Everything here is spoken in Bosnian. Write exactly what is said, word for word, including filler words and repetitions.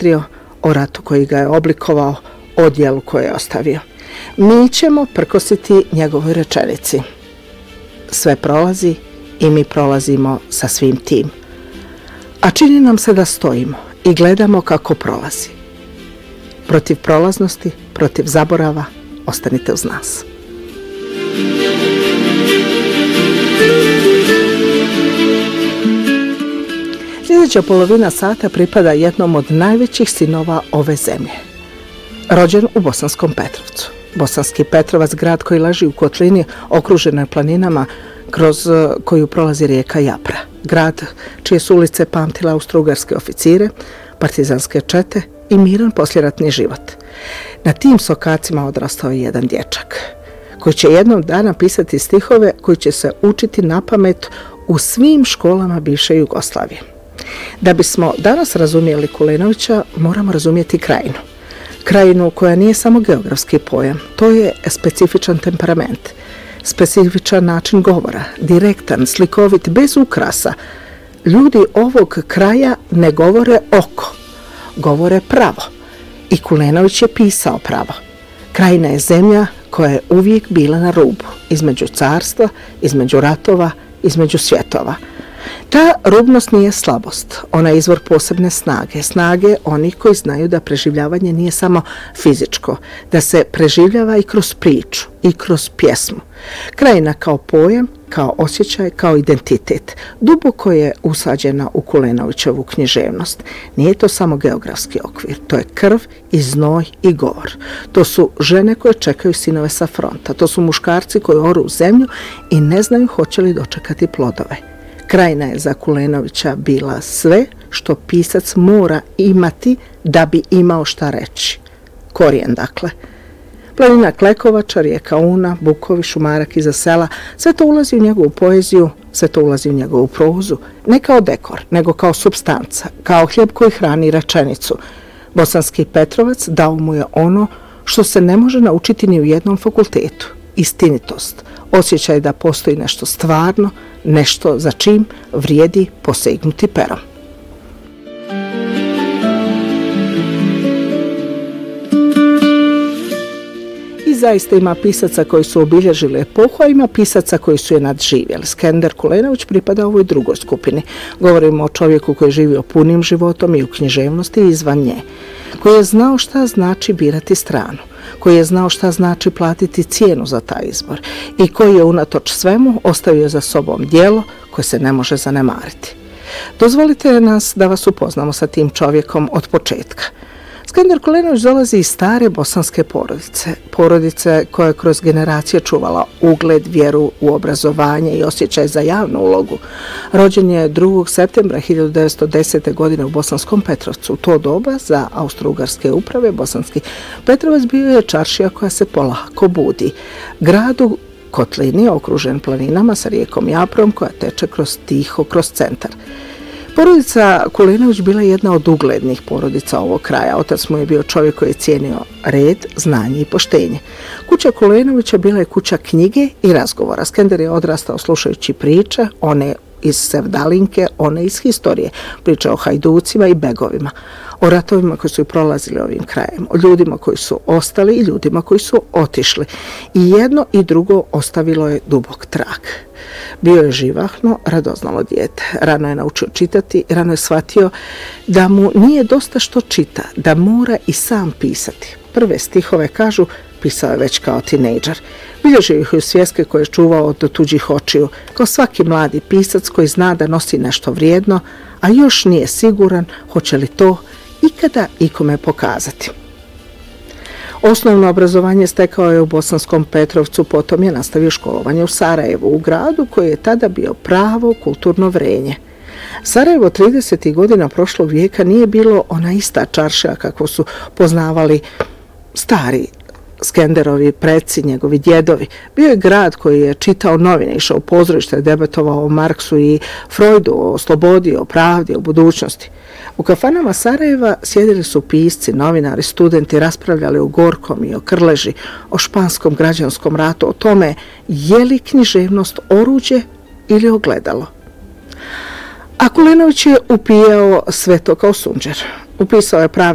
iznjedrio, o ratu koji ga je oblikovao, o djelu koje je ostavio. Mi ćemo prkositi njegovoj rečenici. Sve prolazi i mi prolazimo sa svim tim. A čini nam se da stojimo i gledamo kako prolazi. Protiv prolaznosti, protiv zaborava, ostanite uz nas. Sljedeća polovina sata pripada jednom od najvećih sinova ove zemlje. Rođen u Bosanskom Petrovcu. Bosanski Petrovac, grad koji leži u kotlini okružene planinama kroz koju prolazi rijeka Japra. Grad čije su ulice pamtile austrougarske oficire, partizanske čete i miran posljeratni život. Na tim sokacima odrastao je jedan dječak koji će jednog dana pisati stihove koji će se učiti na pamet u svim školama bivše Jugoslavije. Da bismo danas razumjeli Kulenovića, moramo razumjeti krajinu. Krajinu koja nije samo geografski pojam, to je specifičan temperament, specifičan način govora, direktan, slikovit, bez ukrasa. Ljudi ovog kraja ne govore oko, govore pravo. I Kulenović je pisao pravo. Krajina je zemlja koja je uvijek bila na rubu, između carstva, između ratova, između svjetova. Ta rubnost nije slabost, ona je izvor posebne snage, snage onih koji znaju da preživljavanje nije samo fizičko, da se preživljava i kroz priču, i kroz pjesmu. Krajina kao pojam, kao osjećaj, kao identitet, duboko je usađena u Kulenovićevu književnost. Nije to samo geografski okvir, to je krv i znoj i govor. To su žene koje čekaju sinove sa fronta, to su muškarci koji oru u zemlju i ne znaju hoće li dočekati plodove. Krajina je za Kulenovića bila sve što pisac mora imati da bi imao šta reći. Korijen, dakle. Planina Klekovača, rijeka Una, bukovi, šumarak iza sela, sve to ulazi u njegovu poeziju, sve to ulazi u njegovu prozu, ne kao dekor, nego kao supstanca, kao hljeb koji hrani rečenicu. Bosanski Petrovac dao mu je ono što se ne može naučiti ni u jednom fakultetu. Istinitost, osjećaj da postoji nešto stvarno, nešto za čim vrijedi posegnuti perom. I zaista ima pisaca koji su obilježili epohu, a ima pisaca koji su je nadživjeli. Skender Kulenović pripada ovoj drugoj skupini. Govorimo o čovjeku koji je živio punim životom i u književnosti i izvan nje, koji je znao šta znači birati stranu, koji je znao šta znači platiti cijenu za taj izbor i koji je unatoč svemu ostavio za sobom djelo koje se ne može zanemariti. Dozvolite nas da vas upoznamo sa tim čovjekom od početka. Skender Kulenović dolazi iz stare bosanske porodice, porodice koja je kroz generacije čuvala ugled, vjeru u obrazovanje i osjećaj za javnu ulogu. Rođen je drugog septembra hiljadu devetsto desete. godine u Bosanskom Petrovcu. U to doba za austrougarske uprave Bosanski Petrovac bio je čaršija koja se polako budi. Grad u kotlini okružen planinama sa rijekom Japrom koja teče kroz tiho, kroz centar. Porodica Kulenović bila je jedna od uglednih porodica ovog kraja. Otac mu je bio čovjek koji je cijenio red, znanje i poštenje. Kuća Kulenovića bila je kuća knjige i razgovora. Skender je odrastao slušajući priče, one iz sevdalinke, one iz historije. Priče o hajducima i begovima, o ratovima koji su prolazili ovim krajem, o ljudima koji su ostali i ljudima koji su otišli. I jedno i drugo ostavilo je dubok trag. Bio je živahno, radoznalo dijete. Rano je naučio čitati, rano je shvatio da mu nije dosta što čita, da mora i sam pisati. Prve stihove, kažu, pisao je već kao tinejdžer. Bilježio ih u svjeske koje je čuvao od tuđih očiju, kao svaki mladi pisac koji zna da nosi nešto vrijedno, a još nije siguran hoće li to ikada ikome pokazati. Osnovno obrazovanje stekao je u Bosanskom Petrovcu, potom je nastavio školovanje u Sarajevu, u gradu koji je tada bio pravo kulturno vrenje. Sarajevo tridesetih godina prošlog vijeka nije bilo ona ista čaršija kako su poznavali stari Skenderovi preci, njegovi djedovi. Bio je grad koji je čitao novine, išao u pozorište, debatovao o Marksu i Freudu, o slobodi, o pravdi, o budućnosti. U kafanama Sarajeva sjedili su pisci, novinari, studenti, raspravljali o Gorkom i o Krleži, o španskom građanskom ratu, o tome je li književnost oruđe ili ogledalo. A Kulenović je upijao sve to kao sunđer. Upisao je pravni